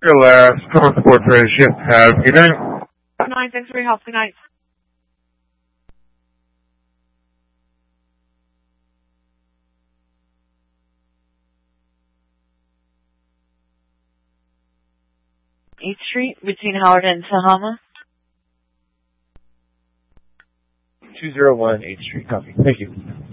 Your last transport for a ship. Have a good night. Good night. Thanks for your help. Good night. Eighth Street between Howard and Tahama. 201 8th Street. Copy. Thank you.